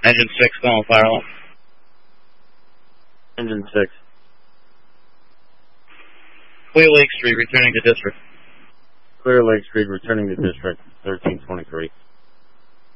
Engine 6 calling fire alarm. Engine 6. Clear Lake Street, returning to district. Clear Lake Street, returning to district, 1323.